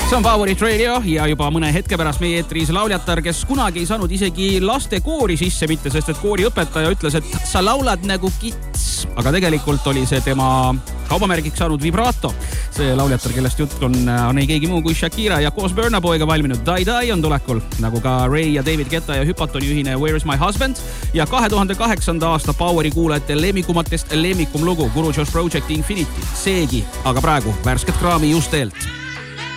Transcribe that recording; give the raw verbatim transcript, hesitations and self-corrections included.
See on Favorit Radio ja juba mõne hetke pärast meie eetris lauljatar, kes kunagi ei saanud isegi laste koori sisse mitte, sest et kooriõpetaja ütles, et sa laulad nagu kits. Aga tegelikult oli see tema kaubamärgiks saanud vibrato. See lauljatar, kellest jutt on, on ei keegi muu kui Shakira ja koos Burna Boyga valminud Die Die on tulekul, nagu ka Ray ja David Guetta ja Hypatoni ühine Where's My Husband ja kahe tuhande kaheksanda aasta Poweri kuulajate lemmikumatest lemmikum lugu Guru Josh Project Infinity. Seegi, aga praegu värsket kraami just teelt.